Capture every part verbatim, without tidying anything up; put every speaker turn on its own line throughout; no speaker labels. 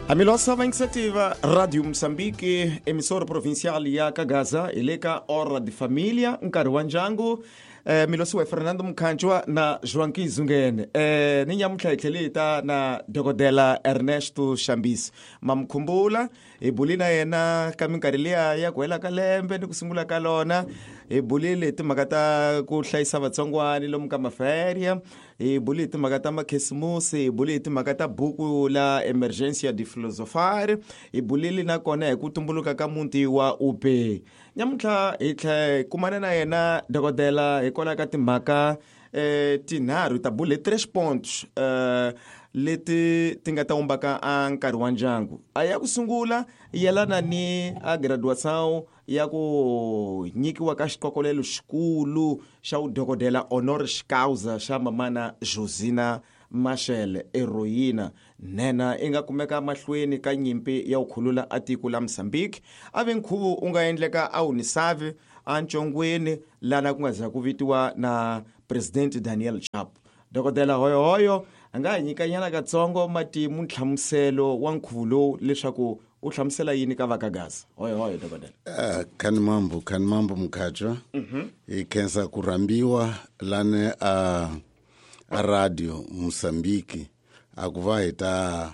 A milosa va iniciativa Rádio Moçambique, emissora provincial ya Kagaza, ileka hora de família, nkarhi wa ndyangu. Eh, milosi wa Fernando Mkhanjwa na Joaquim Zungene. Eh, ninyamuhla itlelita na Dokodela Ernesto Shambisi. Mamkhumbula, ibulina yena kaminkariliya ya kuhela ka lembe ni kusungula ka lona. Ibulile timhaka ta ku hlayisa vatsongwani lomu ka maferia. Ibulile timhaka ta makhisimusi, ibulile timhaka ta buku la emergência de filosofare. Ibulile na kona hi ku tumbuluka ka muti wa U P. Nyamuhla hi tlhe kumana na yena Dokodela hi kona ka timhaka eh tinharhu ta bule tres pontos eh leti ti nga ta wumbaka a nkarhi wa ndyangu. A ya ku sungula yelana ni a graduação ya ku nyikiwa ka xikokolelo xikulu xa udokodela honoris causa xa mamana Josina Mashele heroina nena i nga kumeka mahlweni ka nyimpi ya ukhulula a tiko la Mozambique. A ve nkhuvo u nga endleka a Unisave a Ncongweni lana ku nga za ku vitiwa na President Daniel Chapo. Dokodela hoyo hoyo a nga nyika nyana katsongo matimu nhlamuselo wa nkhuvo lowu leswaku u hlamusela yini ka vakagaza. Hoyo hoyo Dokodela.
Uh, kan mambo kan mambo Mkhatshwa. Mhm. Mm Ikhensa kurambiwa lane a a radio Mozambique akuva hita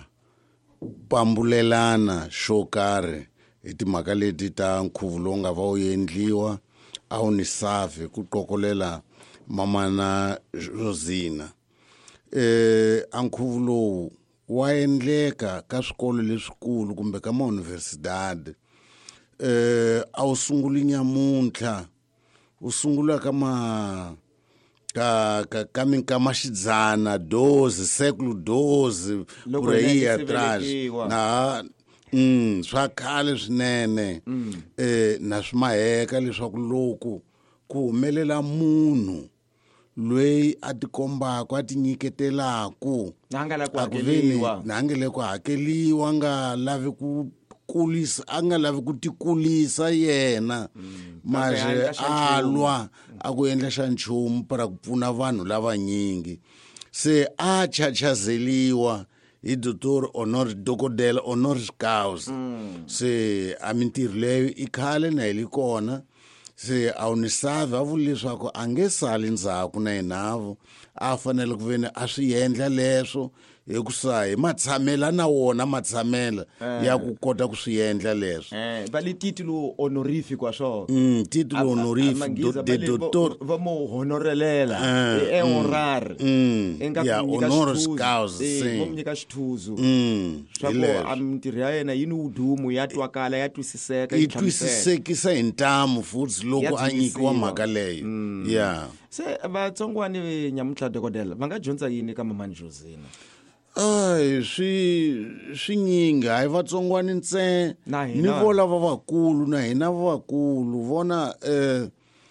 pambulelana xokari hi timhaka leti ta nkhuvo lowu nga va wu endliwa a Unisave ku qokolela mamana Josina. Eh a nkhuvo lowu wa endleka ka swikolo leswikulu kumbe ka mauniversidade. Eh a wu sunguli nyamuntlha u sungula ka ma ka ka ka minkama xidzana doze século doze por aí atrás na mm swa khale swinene. Eh na swimaheka leswaku loko ku humelela munhu loyi a tikombaka a tinyiketelaku
nangela ku hakeliwa
nangele ku hakeliwa nga lavi ku kulisa a nga lavi ku tikulisa yena maje alwa a ku endla xa nchumu para ku pfuna vanhu lavanyingi. Se a chachazeliwa hi doctor honoris Dokodela honoris causa. Se a mintirho leyi i khale na hili kona. Se a Unisave a vula leswaku a nge sali ndzhaku na hinavo a fanele ku veni a swi endla leswo hi ku sa hi matshamela na wona matshamela ya ku kota ku swi endla leswo.
Eh va li titulo honorifico swo.
Mm titulo honorifico de doctor
va mo honorelela e honorare.
Ya honoris causa
sim. Mo nyika xithuzo. Mm swa a mintirho ya yena yini udumu ya twakala ya twisiseka
yi twisisekisa hi ntamu futhi loko a nyikiwa mhaka leyo. Yeah.
Se vatsongwani nyamuhla Dokodela va nga dyondza yini ka mamani Josina?
Ay swi swinyingi hayi vatsongwani ntse ni vola va vakulu na hina vakulu vona eh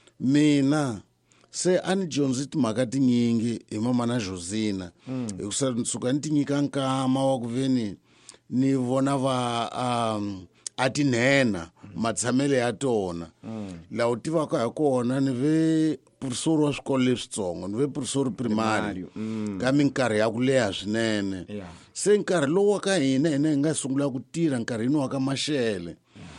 mina se ani dyondzi timhaka tinyingi hi mamana Josina hi ku suka ni tinyika nkama wa ku veni ni vona va um a tinhena matshamele ya tona la u tivaka hi kona ni ve professor wa swikolo leswitsongo ni ve professor primario ka minkarhi ya ku leha swinene. Se nkarhi lowu wa ka hina hina hi nga sungula ku tirha nkarhini wa ka Mashele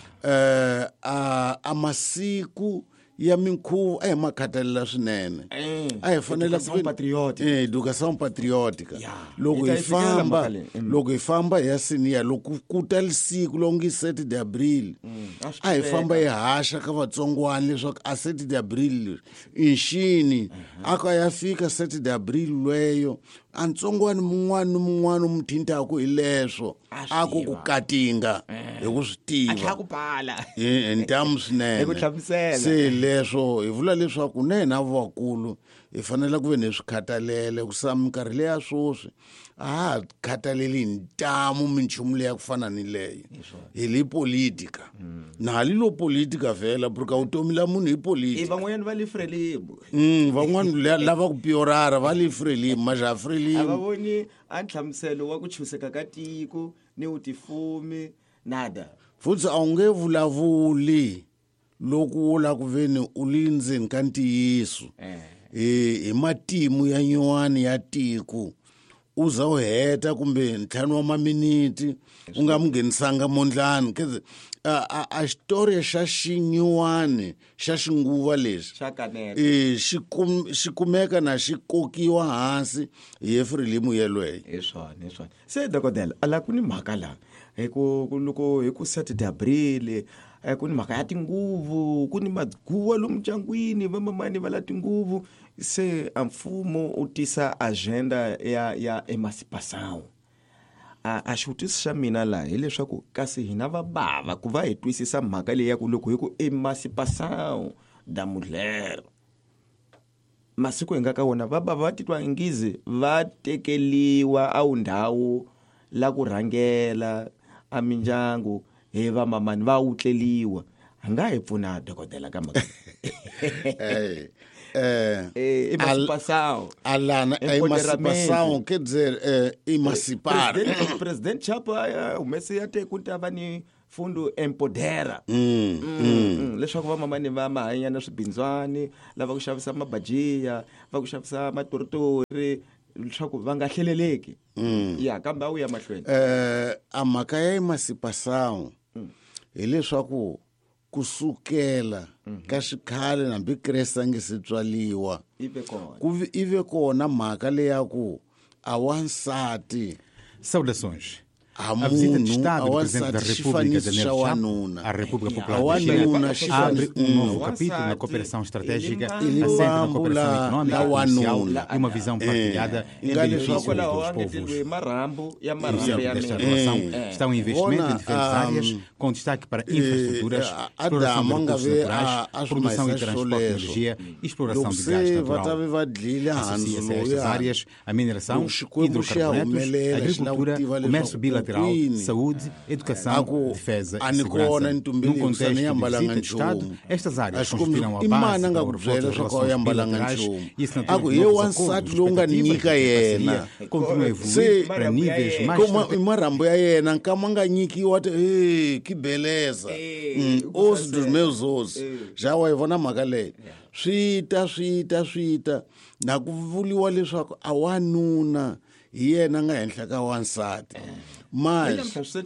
eh a a masiku ya minkhuvo a hi makhathalela swinene a hi fanele ku
patriotic
eh educação patriótica loko hi famba loko hi famba hi ya senior loko ku ta lisiku lo ngi sept de abril a hi famba hi hasha ka vatsongwani leswaku a sept de abril inxini a ka ya fika sept de abril lweyo a ntsongwani mun'wana ni mun'wana umthintako hi leswo a ku ku katinga hi ku swi tiva
a ku pala
hi ntamu swinene
hi ku hlamusela
se leswo hi vula leswaku na hina vakulu hi fanele ku ve ni swi khatalele ku sa minkarhi leya swoswi a ha khataleli ntamu minchumu leya ku fana ni leyo hi li politika na hali lo politika vhela porque utomi la munhu hi politika
van'wanyana va li frelibu
mm van'wana lava ku piorara va li frelibu maja frelibu
ava voni a nhlamuselo wa ku chuseka ka tiko ni utifumi nada
futhi a unge vulavuli loku wo la ku veni u li ndzeni ka ntiyiso eh hi matimu ya nyuwani ya tiko uza u heta kumbe ntlhanu wa maminiti u nga mu nghenisanga mondlani keze a a xitori xa xinyuwani xa xinguva lexi eh xi kumeka na xi kokiwa hansi hi Efrelimu yelweyo.
Hi swona hi swona. Se dokodela ala ku ni mhaka la hi ku loko hi ku sept de April ku ni mhaka ya tinguvu ku ni maguwa lomu ndyangwini va mamani va la tinguvu. Se mfumo u tisa agenda ya ya emancipação. A xivutiso xa mina laha hileswaku kasi hina va bava ku va hi twisisa mhaka leyi ya ku loko hi ku emancipação da mulher masiku hi nga ka wona va bava va titwa ingizi va tekeliwa a ndhawu la ku rhangela a mindyangu hi va mamani va utleliwa a nga hi pfuna dokodela ka mhaka
eh eh
emancipação
alana emancipação quer dizer emancipar.
President Chapa umese ya te ku tava ni fundo empodera leswaku va mamani va mahanya na swibindzwani lava ku xavisa mabajiya va ku xavisa matoritori leswaku va nga hleleleki ya kambe u ya mahlweni.
eh a mhaka ya emancipação hileswaku kusukela ka xikhale nambi Kreste nge se tswaliwa ku ive kona mhaka leya ku a wansati.
Saudações. A visita de Estado do Presidente da República, Daniel Chapo, à República Popular da China, abre um novo capítulo na cooperação estratégica, assenta na cooperação econômica e comercial e uma visão partilhada em benefício de todos os povos. No centro desta relação está um investimento em diferentes áreas, com destaque para infraestruturas, exploração de recursos naturais, produção e transporte de energia e exploração de gás natural. Associa-se a estas áreas a mineração, hidrocarbonetos, agricultura, comércio bilateral, saúde, educação, defesa e segurança. Num contexto de visita de Estado, estas áreas constituirão a base para o reforço das relações bilaterais e assinatura de novos acordos respectivos. Continua a evoluir para níveis mais
estratégicos. Marambo ya yena kama nga nyikiwa eh que beleza os dos meus os já wa ivona mhaka leyi swita swita swita na ku vuliwa leswaku a wanuna hi yena nga henhla ka wansati. Mas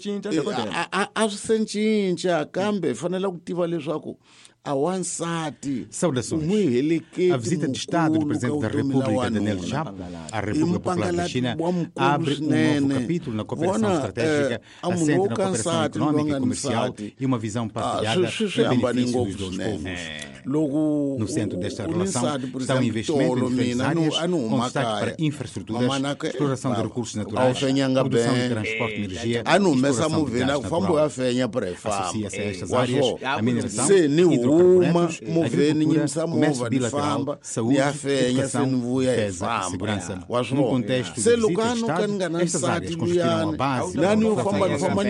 a swi se cinca kambe fanele ku tiva leswaku a wansati.
Saudações. A visita de Estado do Presidente da República, Daniel Chapo, à República Popular da China, abre um novo capítulo na cooperação estratégica, assente na cooperação econômica e comercial e uma visão partilhada em benefício dos dois povos. No centro desta relação está um investimento em diferentes áreas, com destaque para infraestruturas, exploração de recursos naturais, produção e transporte de energia e exploração de gás natural. Associa-se a estas áreas a mineração, hidrocarbonetos, agricultura, comércio bilateral, saúde, educação, defesa e segurança. Num contexto de visita de Estado, estas áreas constituirão a base para o reforço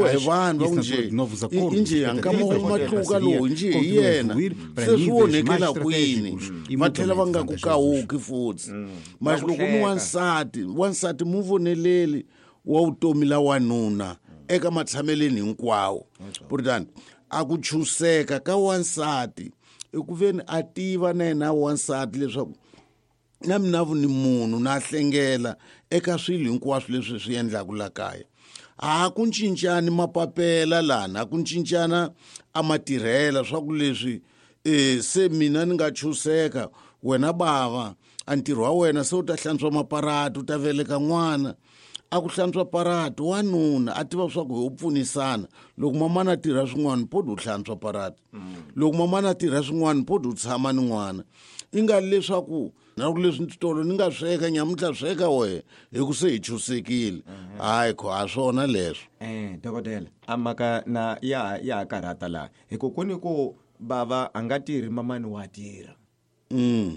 de novos acordos respectivos continua a evoluir para níveis mais estratégicos e mutuamente vantajosos.
Mas loko ni wansati wansati mu voneleli wa utomi la wanuna eka matshameleni hinkwawo purtani a ku chuseka ka wansati eku veni a tiva na yena wansati leswaku na mina ni munhu na hlengela eka swilo hinkwaswo leswi swi endlaku la kaya. A ku cincani mapapela lana a ku cincana a matirhela swa ku leswi eh se mina ni nga chuseka wena bava a ntirho wa wena se u ta hlantswa maparati u ta veleka n'wana a ku hlantswa parati wanuna a tiva swa ku hi u pfunisana loko mamana tirha swin'wana podi u hlantswa parati loko mamana tirha swin'wana podi u tshama ni n'wana i nga leswaku na ku leswi tolo ni nga sweka nyamuhla sweka we hi ku se hi chusekile hayi kho a swona leswo.
eh dokodela amaka na ya ya karata la hi ku kuni ku bava a nga tirhi mamani wa tirha.
mm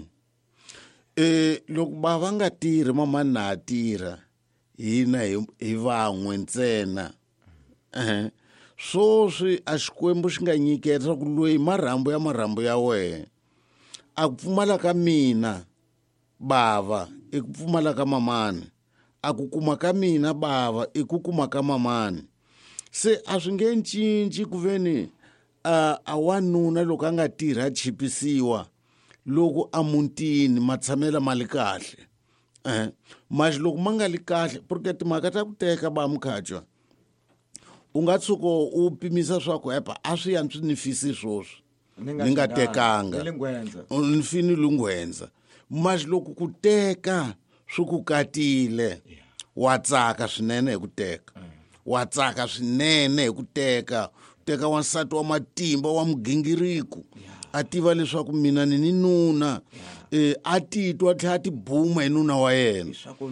eh loko bava nga tirhi mamani na tirha hina hi van'we ntsena eh swoswi a xikwembu xi nga nyiketa ku loyi marhambu ya marhambu ya wena a ku pfumala ka mina bava i ku pfumala ka mamani a ku kuma ka mina bava i ku kuma ka mamani. Se a swi nge cinci ku veni a a wanuna loko a nga tirha chipisiwa loko a mutini matshamela mali kahle eh mas loko mangali kahle porque timhaka ta ku teka ba Mkhatshwa u nga tshuko u pimisa swa ku epa a swi yantswi ni fisi swoswi ni nga tekanga ni fini lungwenza mas loko ku teka swi ku katile wa tsaka swinene hi ku teka wa tsaka swinene hi ku teka teka wansati wa matimba wa mugingiriko a tiva leswaku mina ni nuna eh a titwa tlha ti buma hi nuna wa yena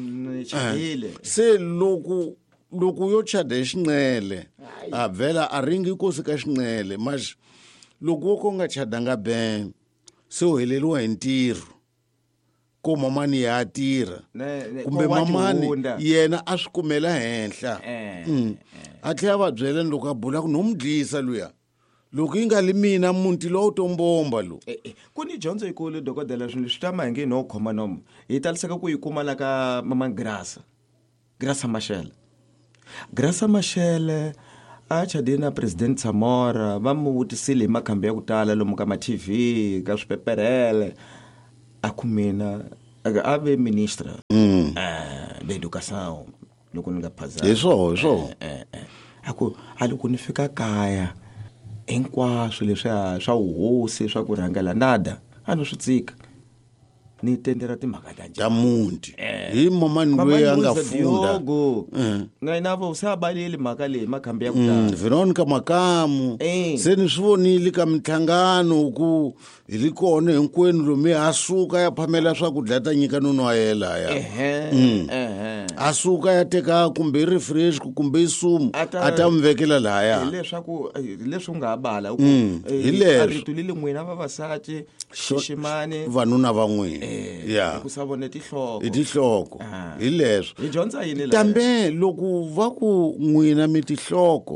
se loko loko yo chada xinqele a vela a ringi kosi ka xinqele mas loko ko nga chadanga be se u heleliwa hi ntirho ko mamani ya tirha kumbe mamani yena a swi kumela henhla a tlhela va byela loko a bula ku no mudlisa luya loko yi nga li mina munti lowu tombomba lo
ku ni dyondzo yikulu dokodela swilo swi tama hingi no khoma nomo hi taliseka ku yi kuma la ka mama Grasa Grasa Mashele Grasa Mashele a chadina president Samora va mu vutisile makambe ya ku tala lomu ka ma T V ka swipeperele a kumina a ve ministra
mm.
uh, de educação loko ni nga phazana
eso eso
eh eh ako a loko ni fika kaya hinkwaswo leswi swa uhosi swa ku rhangela nada a no swi tsika ni tendera timhaka ta
ta mundi hi mamani loyi a nga funda
ngai na vo sa baleli mhaka leyi makambe ya ku tala
Veronica Makamu se ni swi vonile ka mitlangano ku hi li kona hinkwenu lomu a suka ya phamela swakudya ta nyika nuna wa yela ya a suka ya teka kumbe refresh kumbe isumu a ta mvekela laya
leswaku leswi nga bala ku a ritulile n'wina vavasati xiximani
vanuna van'wina ya
ku savone tihloko
tihloko hi leswo
hi dyondza yini la
tambe loko va ku n'wina mi tihloko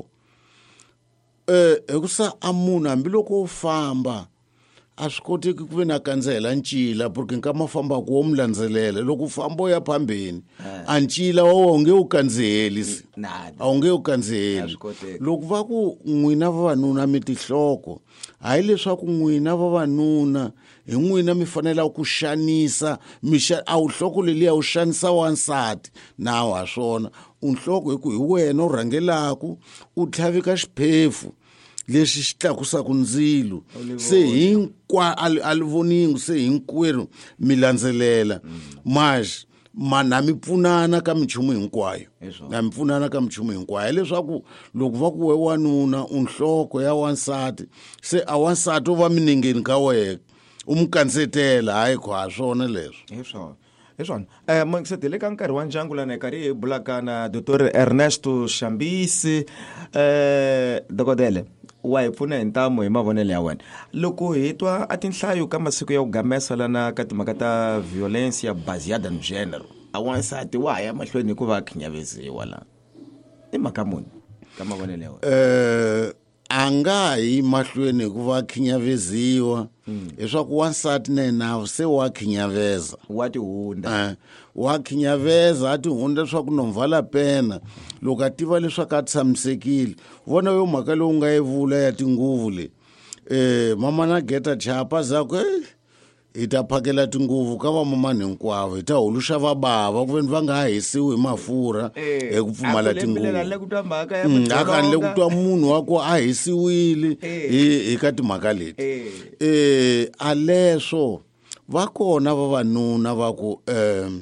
eh ekusa a munhu hambi loko u famba a swi koteki ku ve na kandzela ncila porque nka ma famba ku wo mi landzelela loko u famba u ya phambeni a ncila wa wo nge u kandzeli a wu nge u kandzeli loko va ku n'wina vavanuna mi tihloko hayi leswaku n'wina vavanuna hi n'wina mi fanela ku xanisa mi a wu hloko leliya u xanisa wansati nawu ha swona u nhloko hi ku hi wena u rhangelaku u tlhavika xiphefu lexi xi tlakusaka ndzilo se hinkwa alivoningu se hinkwerhu mi landzelela mas mana mi pfunana ka michumu hinkwayo na mi pfunana ka michumu hinkwayo leswaku loko va ku we wanuna u nhloko ya wansati se a wansati u va minengeni ka wena u mu kansetela hayi ku ha swona leswo
hi swona hi swona eh mangsetele ka nkarhi wa ndyangu lana hi karhi hi bulaka na Doctor Ernesto Shambisi eh dokodela wa hi pfuna hi ntamo hi mavonelo ya wena loko hi twa a tinhlayo ka masiku ya ku gamesa lana ka timhaka ta violence ya baseada no gênero a wansati wa ya mahlweni ku va khinyaveziwa la i mhaka muni ka mavonelo ya wena
eh anga hi mahlweni ku va khinyaveziwa leswaku wansati na yena se wa khinyaveza
wa tihunda
wa khinyaveza a tihunda leswaku nomvala pena loko a tiva leswaku a tshamisekile vona yo mhaka lowu nga yevula ya tinguvu le eh mama na geta chapa zakwe hi ta phakela tinguvu ka va mamani hinkwavo hi ta holuxa va bava ku veni va nga hesiwi hi mafurha hi ku pfumala tinguvu a kanile ku twa munhu wa ku a hesiwile hi ka timhaka leti eh a leswo va kona vavanuna va ku um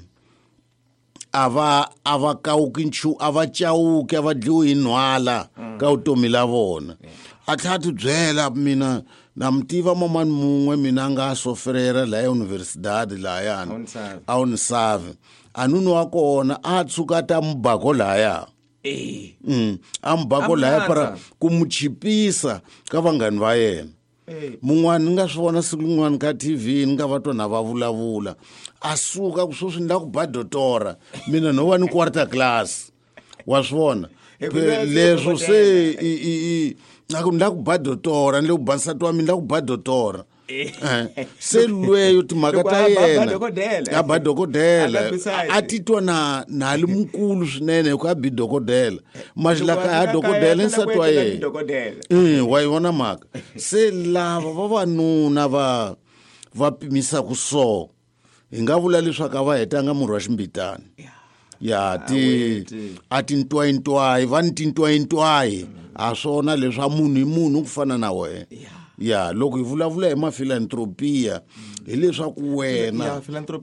ava ava kawuki nchu ava chawuki ava dliwi hi nhwala ka vutomi la vona a tlha ti byela mina na mtiva mamani mun'we mina nga soferera la universidade la yana a unisave anunu wa kona a tsuka ta mbako laya
eh
mm a mbako laya para ku muchipisa ka vangani va yena mun'wana nga swi vona siku lin'wana ka T V ni nga va twa na va vulavula a suka ku sweswi ni la ku ba dotora mina no va ni quarter class wa swona leswo se i naku ni la ku ba dotora ni le ku ba nsati wa mina ni la ku ba dotora se lweyo timhaka ta yena ya ba dokodela a titwa na na li mukulu swinene ku a bi dokodela maxilaka ya dokodela nsati wa yena eh wa yona mhaka se lava vavanuna va va pimisa ku so hi nga vula leswaku a va hetanga murhi wa ximbitana ya ti a tintwayintwayi va ni tintwayintwayi a swona leswa munhu hi munhu ku fana na wena ya loko hi vulavula hi maphilanthropia hi leswaku wena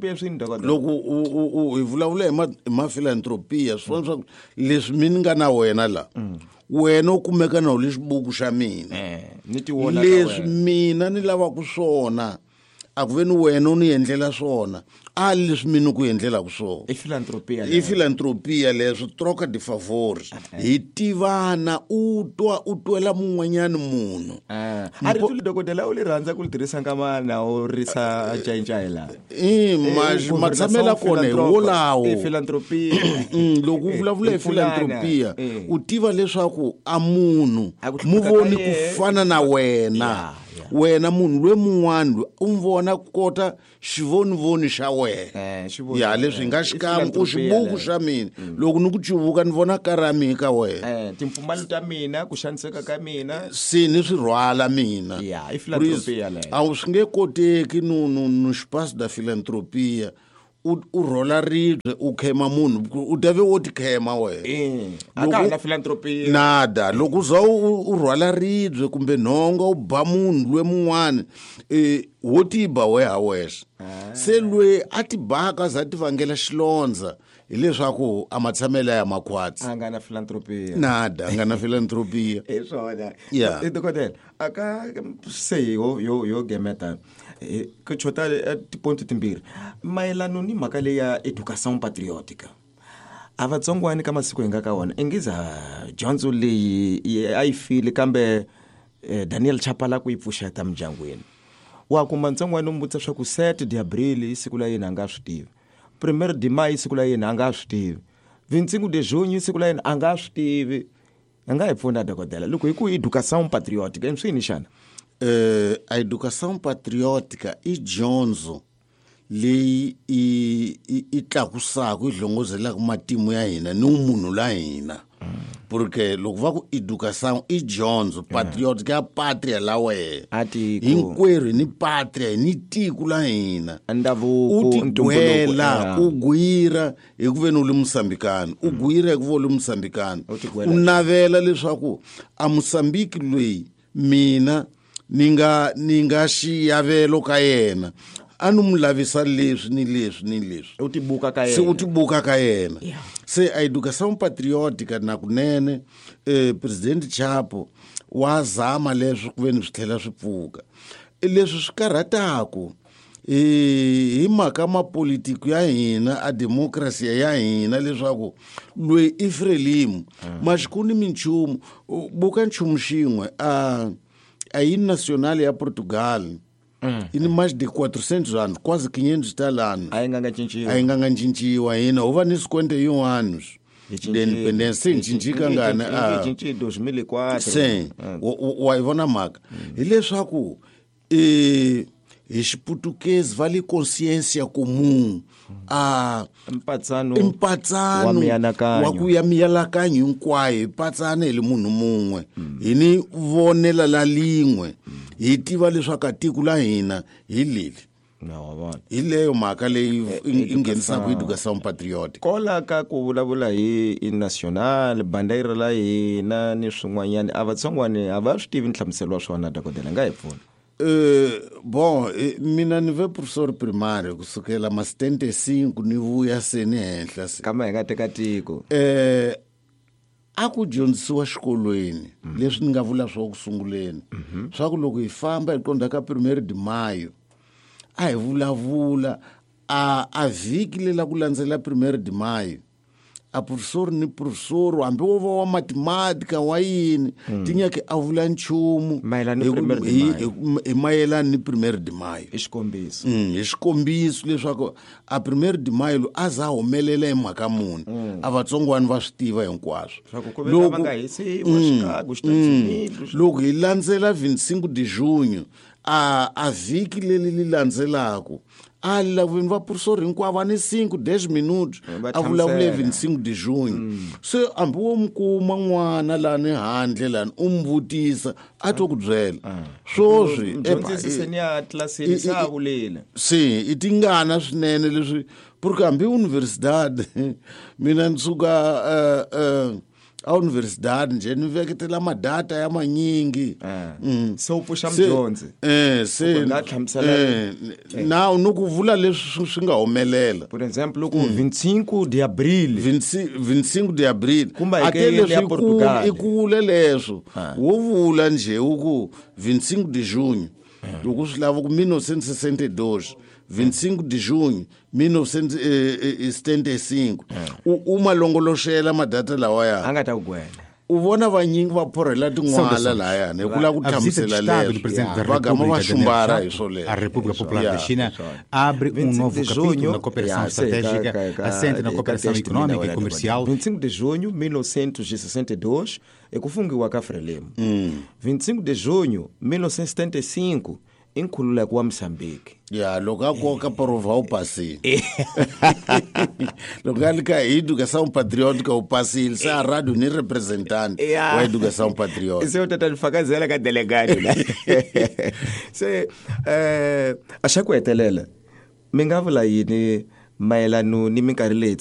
loko hi vulavula hi maphilanthropia swona swa leswi mi nga na wena la wena u kumeka na le xibuku xa mina leswi mina ni lavaku swona a ku ve ni wena u ni endlela swona a leswi mina ku endlela ku swona
i philanthropia
i philanthropia leswi troca de favor hi tivana u twa u twela mun'wanyana munhu
a ri tu dokodela u li rhandza ku li tirhisa nkamana u risa jainjaila
eh matsamela kona hi wolawo
i philanthropia
loko u vulavula hi philanthropia u tiva leswaku a munhu muvoni ku fana na wena wena munhu lwe mun'wana u mvona kota xivonivoni xa wena ya leswi nga xikamu ku xibuku xa mina loko ni ku chuvuka ni vona karami ka wena
timpfumalo ta mina ku xaniseka ka mina
si ni swi rhwala mina
ya i philanthropia leyo
a swi nge koteki no no no xipasi da philanthropia u u rhola ribye u khema munhu u deve wo ti khema wena
eh aka na philanthropia
nada loko uza u rhwala ribye kumbe nhonga u ba munhu lwe mun'wana eh wo ti ba we ha weshe se lwe a ti baka za ti vangela xilondza hileswaku a matshamela ya makhwatsi
anga na philanthropia
nada anga na philanthropia
eh swona
yeah
dokotela aka se yo yo yo gemeta ke chota tiponto timbirhi mayelano ni mhaka leyi ya education patriotica a vatsongwani ka masiku hi nga ka wona ingiza dyondzo leyi a yi file kambe Daniel Chapala ku yi pfuxeta mindyangwini wa kuma ntsongwani u mbutisa swa ku set de abril siku la yena a nga swi tivi premier de mai siku la yena a nga swi tivi vintsingu de junho siku la yena a nga swi tivi a nga hi pfuna dokodela loko hi ku education patriotica i swini xana
Uh, a educação patriótica i dyondzo leyi i i, i tlakusaka i hlongozelaka matimu ya hina ni umunhu la hina porque loko va ku educação i dyondzo patriotica ya patria la wena hinkwerhu ni patria ni tiko la hina u tigwela u gwira hi ku veni u li musambikani u gwira hi ku vo u li musambikani u navela leswaku a musambiki loyi mina ninga ninga xiyavelo ka yena a ni mu lavisa leswi ni leswi ni leswi
u tibuka ka yena
se u tibuka ka yena se a educação patriotica na kunene eh president Chapo wa zama leswi ku veni swi tlhela swi pfuka leswi swi karhataku eh hi mhaka mapolitiki ya hina a democracy ya hina leswaku loyi i Frelimo maxikuni minchumu buka nchumu xin'we a a hino nacional ya Portugal mm. ini mais de quatrocentos anos quase quinhentos anos
a inga ngacinciwa
a inga ngacinciwa hina huva ni cinquenta e um anos de independência incinchika ngana
a dois mil e quatro
sim wa ivona maka hileswaku eh hi xiputukezi va le consciência comum a
mpatsano
mpatsano wa ku ya mianakanyo hinkwayo mpatsana hi le munhu mun'we hi ni vonela la lingwe hi tiva leswaku tiko la hina hi leli hi leyo mhaka leyi i nghenisaka educação patriotica
kola ka ku vulavula hi national bandera la hina ni swin'wanyana a vatsongwani a va swi tivi nhlamuselo wa swona dokodela nga hi pfuna
Uh, bom, mina ni ve professor primário kusukela ma setenta e cinco ni vuya se ni henhla se
kama hi nga teka tiko
eh a ku dyondzisiwa xikolweni leswi ni nga vula swo ku sunguleni swa ku loko hi famba hi qonda ka premier de mayo a hi vulavula a a vhiki lela ku landzela premier de mayo a professor ni professor hambi wo va wa mathematica wa yini tinyake a vula nchumu hi mayelana ni premier de mayo
hi xikombiso
hi xikombiso leswaku a premier de mayo a za humelela hi mhaka muni a vatsongwani va swi tiva hinkwaswo loko hi landzela vhinticinco de junho a a vhiki leli li landzelaku ala vini va professor hinkwavo a ni cinco dez minutos a vulavule vinte e cinco de junho mm. se hambi wo mi kuma n'wana lani handle lani u mi vutisa a to ku byela swoswi si i tingana swinene leswi porque hambi universidade mina ni suka uh, uh, a universidade nje ni veketela madata ya manyingi
mm. so upusha mdyondzi
eh se eh, na no kuvula leswi swi nga humelela
por exemplo ku vinte e cinco de abril
vinte e cinco de abril até leswi ikule leswo wo vula nje uku vinte e cinco de junho loko swi lava ku mil novecentos e sessenta e dois vinte e cinco de junho mil novecentos e setenta e cinco uma longoloxela madata lawaya
anga ta kugwela
u vona vanyingi va phorhela tin'wala lahayani hi ku lava ku hlamusela leswo vagama va xumbara hi swo
A República Popular da China abre um novo capítulo na cooperação estratégica, assente na cooperação econômica e comercial.
vinte e cinco de junho mil novecentos e sessenta e dois é kufungiwa ka Frelimo. vinte e cinco de junho mil novecentos e setenta e cinco inkhululeko wa Moçambique.
Ya loko a koka prova u pasile loko a lika hi educação patriótica u pasile se a rádio ni representante wa educação patriótica
se utata nifakazela ka delegado la se eh a xa ku hetelela mi nga vula yini mayelano ni minkarhi leyi